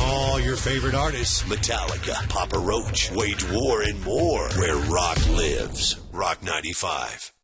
all your favorite artists. Metallica, Papa Roach, Wage War, and more. Where rock lives. Rock 95.